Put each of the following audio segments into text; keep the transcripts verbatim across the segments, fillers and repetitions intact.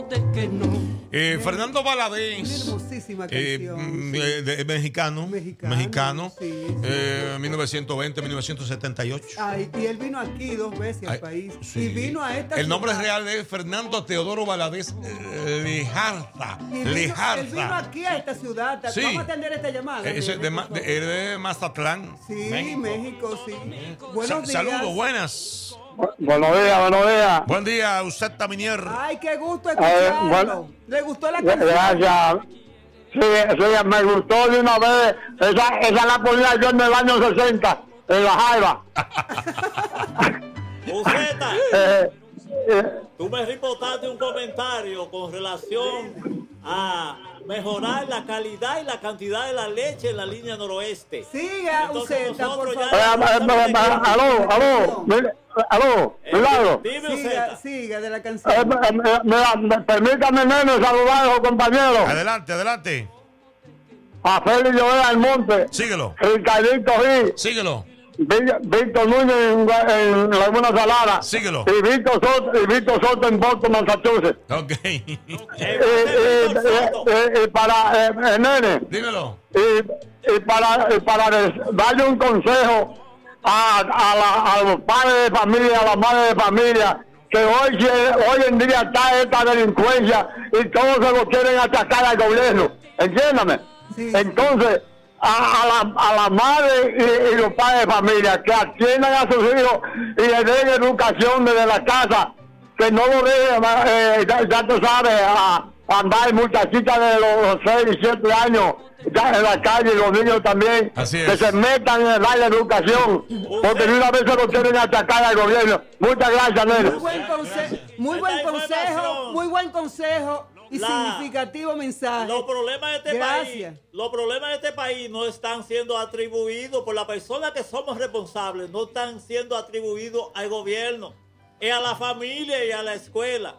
Eh, Fernando Valadez, hermosísima eh, canción, de, sí. de, mexicano, Mexicano, mexicano, sí, sí. eh, mil novecientos veinte, mil novecientos setenta y ocho. Ay, y él vino aquí dos veces al Ay, país. sí. Y vino a esta El nombre ciudad. real es Fernando Teodoro Valadez eh, Lejarza. Y vino- Lejarza. Él vino aquí a esta ciudad. Sí. Vamos a atender esta llamada. Eh, ese nene, de, por Ma- favor. de, de Mazatlán. Sí, México. México, sí. Buenos Sa- días. Saludos, buenas. Buenos días, buenos días. Buen día, usted Taminier. Ay, qué gusto Eh, escucharlo. bueno. ¿Le gustó la canción? Gracias. Sí, sí, me gustó de una vez. Esa, esa la ponía yo en el año sesenta, en la Jaiba. Buceta, Eh, eh, tú me reportaste un comentario con relación a mejorar la calidad y la cantidad de la leche en la línea noroeste. Siga, Entonces Uceta, por nosotros favor. ya- eh, eh, eh, aló, aló, mire, aló, Eh, Milagro. Dime, Siga, Buceta. siga de la Eh, canción. eh, eh, mira, me- permítame, nene, saludar a los compañeros. Adelante, adelante. A Félix Joel Almonte, Síguelo, Ricardito Gil, síguelo, Villa- Víctor Núñez en, en Laguna Salada. síguelo. Y Víctor Soto, y Víctor Soto en Boston, Massachusetts. Ok. Eh, Eh, eh, Víctor eh, Soto. eh, eh, para, eh, eh, nene, Dímelo. y, y para, y para des- darle un consejo a, a, la- a los padres de familia, a las madres de familia, que hoy, se- hoy en día está esta delincuencia y todos se lo quieren achacar al gobierno. Entiéndame. Sí. Entonces, a, a la, a la madre y, y los padres de familia que atiendan a sus hijos y le den educación desde la casa, que no lo dejen, eh, ya, ya tú sabes, a, a andar muchachitas de los seis y siete años ya en la calle, y los niños también, Así que es. se metan en la educación, porque de una vez se lo quieren atacar al gobierno. Muchas gracias, nene. Muy buen consejo, muy buen Esta consejo, información. muy buen consejo y La- significativo mensaje. Los problemas de este Gracias. país, los problemas de este país no están siendo atribuidos por la persona que somos responsables, no están siendo atribuidos al gobierno, es a la familia y a la escuela.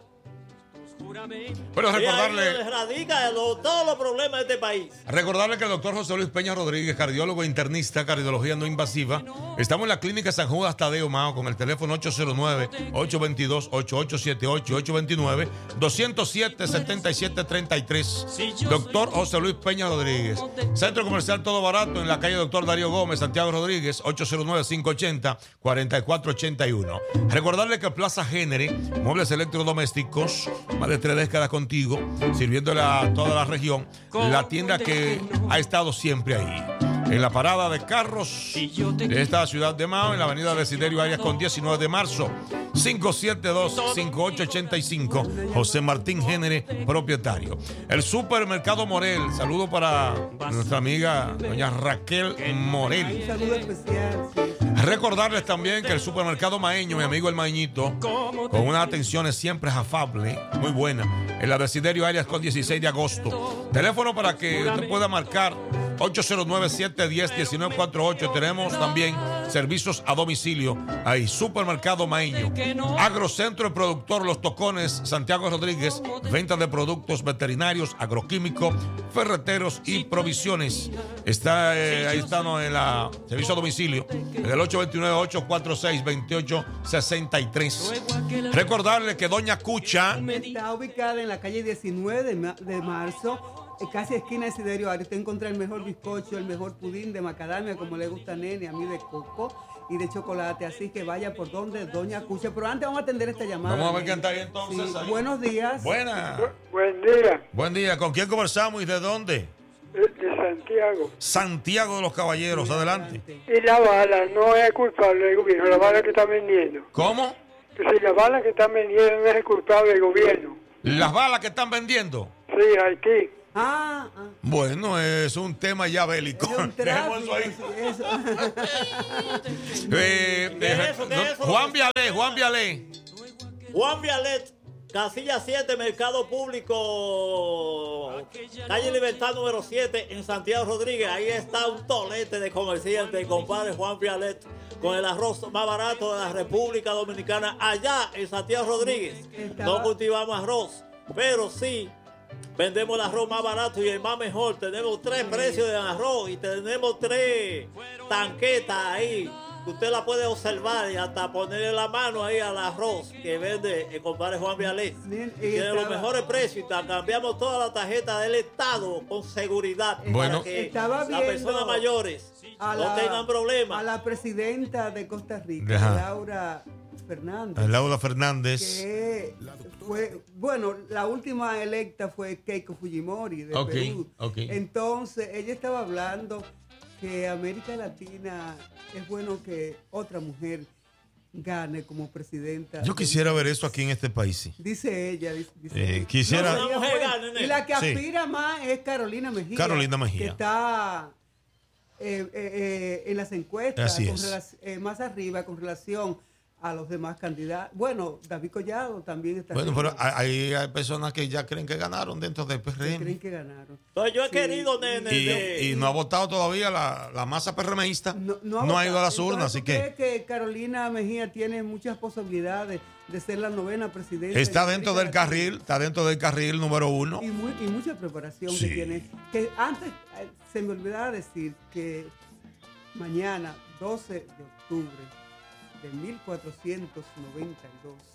Pero Es ahí recordarle, donde radica lo- todos los problemas de este país. recordarle que el doctor José Luis Peña Rodríguez, cardiólogo internista, cardiología no invasiva, estamos en la clínica San Judas Tadeo Mao con el teléfono ocho cero nueve, ocho dos dos, ocho ocho siete ocho, ocho dos nueve, dos cero siete, siete siete tres tres. Doctor José Luis Peña Rodríguez. Centro Comercial Todo Barato en la calle Doctor Darío Gómez, Santiago Rodríguez, ocho cero nueve, cinco ocho cero, cuatro cuatro ocho uno. Recordarle que Plaza Génere, muebles electrodomésticos, más de tres décadas contigo, sirviéndole a toda la región, la tienda que ha estado siempre ahí. En la parada de carros de esta ciudad de Mao, en la avenida Desiderio Arias con diecinueve de marzo, cinco siete dos, cinco ocho ocho cinco, José Martín Génere, propietario. El supermercado Morel, saludo para nuestra amiga doña Raquel Morel. Un saludo especial. Sí. Recordarles también que el supermercado Maeño, mi amigo el Maeñito, con unas atenciones siempre afables, muy buenas, en la Desiderio Arias con dieciséis de agosto. Teléfono para que usted pueda marcar ocho cero nueve, siete uno cero, uno nueve cuatro ocho. Tenemos también servicios a domicilio. Ahí, Supermercado Maeño. Agrocentro de Productor Los Tocones, Santiago Rodríguez. Venta de productos veterinarios, agroquímicos, ferreteros y provisiones. Está eh, ahí estamos en la servicio a domicilio. En el ocho dos nueve, ocho cuatro seis, dos ocho seis tres. Recordarle que Doña Cucha. Está ubicada en la calle diecinueve de, ma- de marzo, eh, casi esquina de Siderio Arias. Usted encuentra el mejor bizcocho, el mejor pudín de macadamia, como le gusta a Nene, a mí de coco y de chocolate. Así que vaya por donde Doña Cucha. Pero antes vamos a atender esta llamada. Vamos a ver Nene. quién está ahí entonces. Sí. ahí. Buenos días. Buena. Buen día, Buen día. ¿Con quién conversamos y de dónde? de, de Santiago. Santiago de los Caballeros. Adelante. Y la bala no es culpable del gobierno, la bala que están vendiendo. ¿Cómo? Que si la bala que están vendiendo no es el culpable del gobierno. Las balas que están vendiendo. Sí, Haití. Ah, ah. Bueno, es un tema ya bélico. Es un Dejemos tráfico, eso ahí. sí, eso. Eh, ¿Qué es eh, eso? ¿Qué no, es eso? Juan Vialé, Juan Vialé. Juan Vialet, casilla siete, Mercado Público, calle Libertad número siete, en Santiago Rodríguez. Ahí está un tolete de comerciante, el compadre Juan Vialet, con el arroz más barato de la República Dominicana, allá en Santiago Rodríguez. No cultivamos arroz, pero sí vendemos el arroz más barato y el más mejor. Tenemos tres precios de arroz y tenemos tres tanquetas ahí usted la puede observar y hasta ponerle la mano ahí al arroz que vende el compadre Juan Vialet. Tiene los mejores precios y cambiamos toda la tarjeta del Estado con seguridad Bueno, para que estaba las personas mayores a no la, tengan problemas. A la presidenta de Costa Rica, Ajá. Laura Fernández. Laura Fernández. Que fue, bueno, la última electa fue Keiko Fujimori de Ok, Perú. ok. Entonces, ella estaba hablando que América Latina es bueno que otra mujer gane como presidenta. Yo quisiera ver eso aquí en este país. Sí. Dice ella. Dice, dice Eh, ella. quisiera- No, Una mujer ella gane, fue- nene. y la que Sí. aspira más es Carolina Mejía. Carolina Mejía. Que está eh, eh, eh, en las encuestas Así con es. relac- eh, más arriba con relación a los demás candidatos. Bueno, David Collado también está Bueno, arriba. pero hay, hay personas que ya creen que ganaron dentro del P R Que M. creen que ganaron. Entonces yo he Sí. querido, nene, Y, de- y no ha votado todavía la, la masa PRMista. No, No, no ha ido a las votado. urnas, así Entonces, ¿tú que crees que Carolina Mejía tiene muchas posibilidades de ser la novena presidenta? está de dentro América del Latina? carril, está dentro del carril número uno. Y, muy- y mucha preparación Sí. que tiene. Que antes eh, se me olvidaba decir que mañana, doce de octubre de mil cuatrocientos noventa y dos,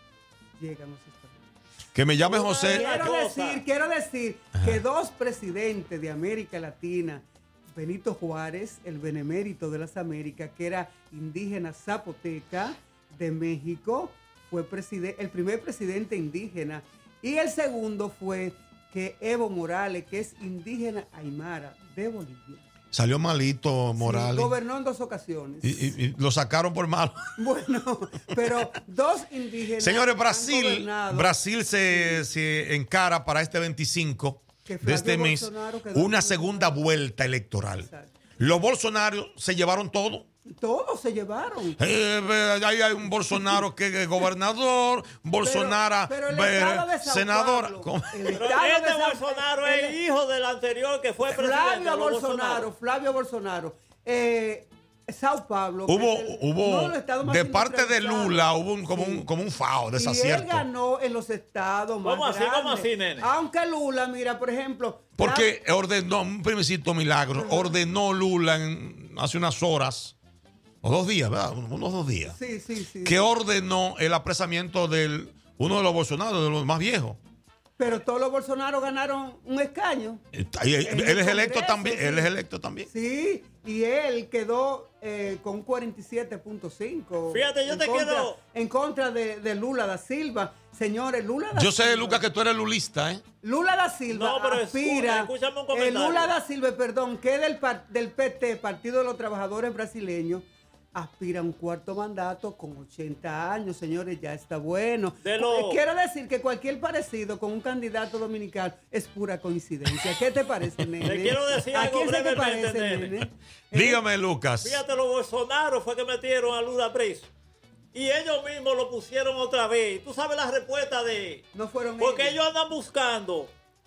llegan los españoles. Que me llame José. Quiero cosa. decir, quiero decir que dos presidentes de América Latina, Benito Juárez, el benemérito de las Américas, que era indígena zapoteca de México, fue preside- el primer presidente indígena, y el segundo fue que Evo Morales, que es indígena aymara de Bolivia. Salió malito Sí, Morales. gobernó en dos ocasiones. y, y- y lo sacaron por malo. Bueno, pero dos indígenas. Señores, han Brasil, gobernado. Brasil se, se encara para este veinticinco Que de Flavio este mes Bolsonaro quedó una en segunda lugar. vuelta electoral. Exacto. Los Bolsonaro se llevaron todo. Todos se llevaron. Eh, eh, ahí hay un Bolsonaro que es gobernador, Bolsonaro pero el eh, estado de Sao senadora. Paulo, ¿Cómo? el Pero estado de este Sao- Bolsonaro es el- hijo del anterior que fue presidente. Flavio los Bolsonaro, Flavio Bolsonaro. Eh, Sao Paulo. que Hubo, es el- hubo uno de los estados más de parte de industrializados. Lula, hubo un, como, Sí. un, como un fao, Y él desacierto. ganó en los estados más ¿Cómo así, grandes. cómo así, nene? Aunque Lula, mira, por ejemplo. Porque ordenó, un primercito milagro, ordenó Lula en- hace unas horas, o dos días, ¿verdad? Unos dos días, Sí, sí, sí. que ordenó el apresamiento de uno de los Bolsonaro, de los más viejos. Pero todos los Bolsonaro ganaron un escaño. Y él, En él el es electo Congreso, también, sí. él es electo también. Sí, y él quedó eh, con cuarenta y siete punto cinco. Fíjate, yo en te contra- quiero- En contra de, de Lula da Silva. Señores, Lula da Yo sé, Silva. Lucas, que tú eres lulista, ¿eh? Lula da Silva No, pero aspira. escucha- escúchame un eh, comentario. Lula da Silva, perdón, que es del, par- del P T, Partido de los Trabajadores Brasileños, aspira a un cuarto mandato con ochenta años, señores, ya está bueno. De lo- Eh, Quiero decir que cualquier parecido con un candidato dominicano es pura coincidencia. ¿Qué te parece, nene? Te quiero decir ¿A algo quién se te brevemente, parece, nene. nene? Dígame, Lucas. Fíjate, los Bolsonaro fue que metieron a Lula preso. Y ellos mismos lo pusieron otra vez. Tú sabes la respuesta de... No fueron Porque ellos andan buscando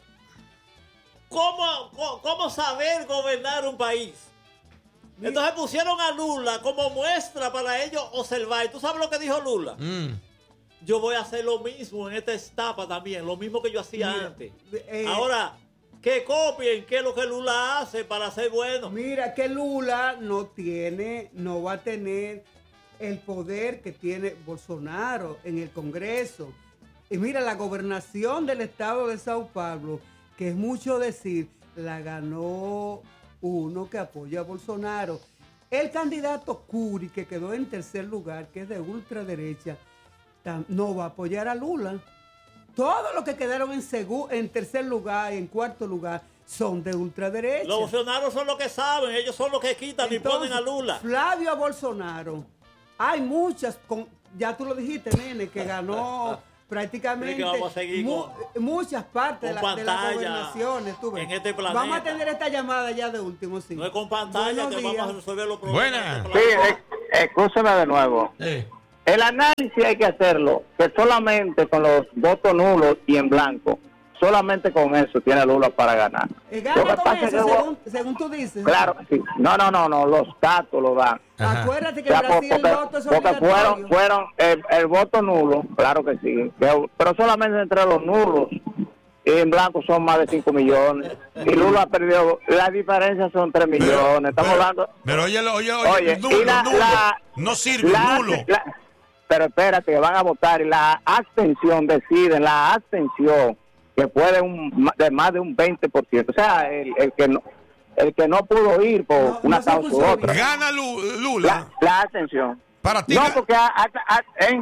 cómo, cómo, cómo saber gobernar un país. Entonces pusieron a Lula como muestra para ellos observar. ¿Y tú sabes lo que dijo Lula? Mm. Yo voy a hacer lo mismo en esta etapa también, lo mismo que yo hacía Mira, antes. eh, Ahora, que copien qué es lo que Lula hace para ser bueno. Mira que Lula no tiene, no va a tener el poder que tiene Bolsonaro en el Congreso. Y mira, la gobernación del estado de Sao Paulo, que es mucho decir, la ganó uno que apoya a Bolsonaro. El candidato Curi, que quedó en tercer lugar, que es de ultraderecha, tam- no va a apoyar a Lula. Todos los que quedaron en, segu- en tercer lugar y en cuarto lugar son de ultraderecha. Los Bolsonaro son los que saben, ellos son los que quitan y Entonces, ponen a Lula. Flavio Bolsonaro, hay muchas, con, ya tú lo dijiste, nene, que ganó prácticamente Sí, que vamos a seguir mu- con- muchas partes de, con la- de las pantalla gobernaciones. Tú ves. en este planeta. Vamos a tener esta llamada ya de último, sí. No es con pantalla Buenos que días. vamos a resolver los problemas. Buena. de este Sí, planeta. eh, escúcheme de nuevo. Eh. El análisis hay que hacerlo, que solamente con los votos nulos y en blanco, solamente con eso tiene Lula para ganar. Eh, Lo gana que con pasa es eso, que- según, según tú dices. Claro, sí. No, no, no, no, los datos lo dan. Ajá. Acuérdate que O en sea, Brasil porque, el voto es porque obligatorio. fueron, fueron el, el voto nulo, claro que sí, que- pero solamente entre los nulos y en blanco son más de cinco millones. Y Lula perdió, la diferencia son tres millones. Estamos pero, hablando. Pero oye, oye, oye, oye nulo, la, nulo. La, no sirve, la, nulo. La, pero espérate, que van a votar y la abstención deciden, la abstención, que fue de, un, de más de un veinte por ciento. O sea, el, el que no el que no pudo ir por no, una no causa u otra. Gana Lula. La, la abstención. Para ti. No, porque a, a, a, eh,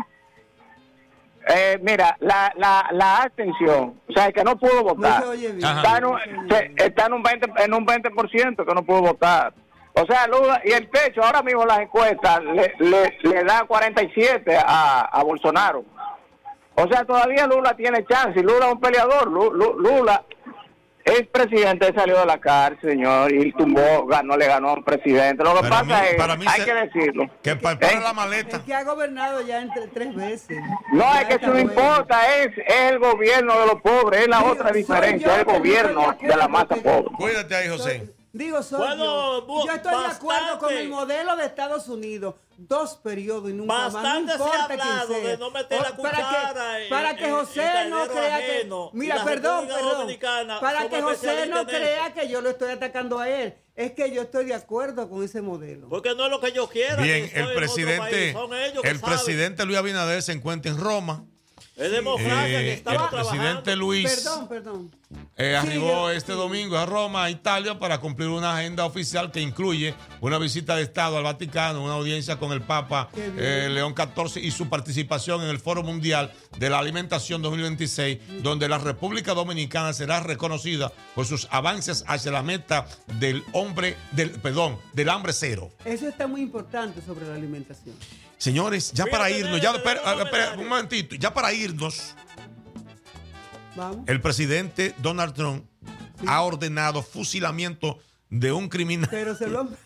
eh, mira, la, la, la abstención, o sea, el que no pudo votar, está en un, se, está en un veinte, en un veinte por ciento que no pudo votar. O sea, Lula, y el techo, ahora mismo las encuestas le, le, le da cuarenta y siete a, a Bolsonaro. O sea, todavía Lula tiene chance, y Lula es un peleador. Lula, Lula el presidente salió de la cárcel, señor, y tumbó, ganó, le ganó a un presidente. Lo que para pasa mí, es, para mí hay se, que decirlo. Que para ¿eh? la maleta. Es que ha gobernado ya entre tres veces. No, ya es que eso no importa, es, es el gobierno de los pobres, es la sí, otra diferencia, es el gobierno de, de la masa pobre. Cuídate ahí, José. Soy, digo, soy bueno, yo. Yo estoy bastante. de acuerdo con el modelo de Estados Unidos. Dos periodos y nunca bastante más. No importa se ha hablado quién sea. de no meter la cuchara para que, para que en, José en no crea ajeno, que. Mira, perdón, perdón. Para que José no crea que yo lo estoy atacando a él. Es que yo estoy de acuerdo con ese modelo. Porque no es lo que yo quiera. Bien, el presidente, el presidente Luis Abinader se encuentra en Roma. Es democracia eh, que estaba el presidente trabajando. Luis perdón, perdón. Eh, sí, arribó yo, este sí. domingo a Roma, a Italia, para cumplir una agenda oficial que incluye una visita de Estado al Vaticano, una audiencia con el Papa eh, León catorce y su participación en el Foro Mundial de la Alimentación dos mil veintiséis, sí. donde la República Dominicana será reconocida por sus avances hacia la meta del hombre, del perdón, del hambre cero. Eso está muy importante sobre la alimentación. Señores, ya para irnos, ya, espera, espera, un momentito, ya para irnos, Vamos. el presidente Donald Trump sí. ha ordenado fusilamiento de un criminal. Pero se lo...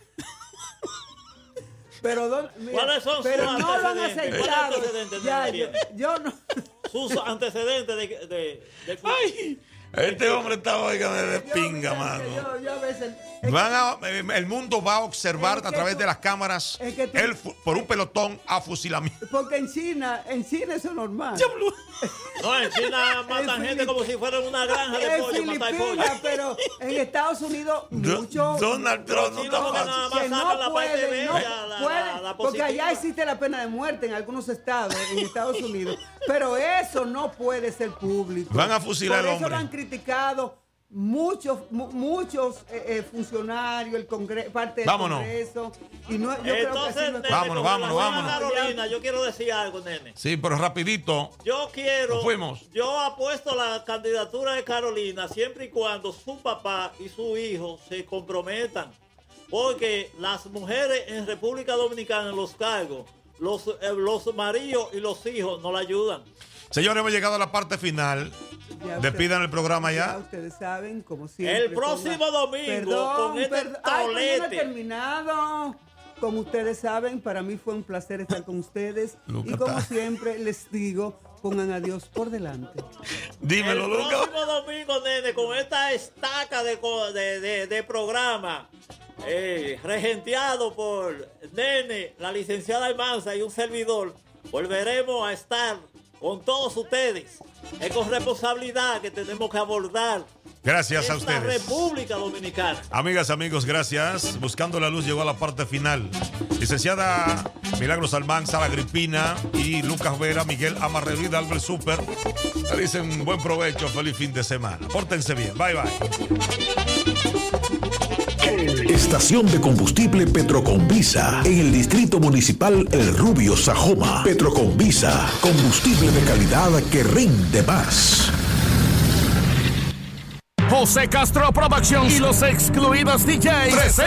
Pero, don, mira, ¿cuáles son pero sus no antecedentes? lo han aceptado. Antecedentes ya, yo, yo no. Sus antecedentes de... de, de... Ay, este hombre está, oiga, de pinga, yo, mano. Yo, yo a veces, Van a, el mundo va a observar a través tú, de las cámaras es que tú, el, por un pelotón a fusilamiento. Porque en China, en China eso es normal. No, en China matan gente como si fuera una granja de pollo, matar pollo. Pero en Estados Unidos mucho. Donald Trump no está fácil. Que no pueden, no pueden, porque allá existe la pena de muerte en algunos estados, en Estados Unidos. Pero eso no puede ser público. Van a fusilar al hombre. Por eso lo han criticado muchos muchos eh, eh, funcionarios, el Congreso, parte del vámonos. Congreso. Y no, yo Entonces, creo que nene, vámonos, vámonos, vámonos. Carolina, yo quiero decir algo, nene. Sí, pero rapidito. Yo quiero. Nos fuimos. Yo apuesto la candidatura de Carolina siempre y cuando su papá y su hijo se comprometan. Porque las mujeres en República Dominicana en los cargos, los, eh, los maridos y los hijos no la ayudan. Señores, hemos llegado a la parte final. Ya Despidan usted, el programa ya. ya. Ustedes saben, como siempre. El próximo con la... domingo, perdón, con este perdón. Ay, pues yo no he tolete. terminado. Como ustedes saben, para mí fue un placer estar con ustedes. Luca, y como está. siempre les digo, pongan a Dios por delante. Dímelo, El Luca. próximo domingo, nene, con esta estaca de, de, de, de programa, eh, regenteado por Nene, la licenciada Almanza y un servidor, volveremos a estar con todos ustedes. Es con responsabilidad que tenemos que abordar. Gracias a esta ustedes. República Dominicana. Amigas, amigos, gracias. Buscando la Luz llegó a la parte final. Licenciada Milagros Almanza, La Gripina y Lucas Vera, Miguel Amarrero y Dalbert Super. Le dicen buen provecho, feliz fin de semana. Pórtense bien. Bye, bye. Estación de combustible Petroconvisa en el Distrito Municipal El Rubio, Sajoma. Petroconvisa, combustible de calidad que rinde más. José Castro Productions y los excluidos D Js presentan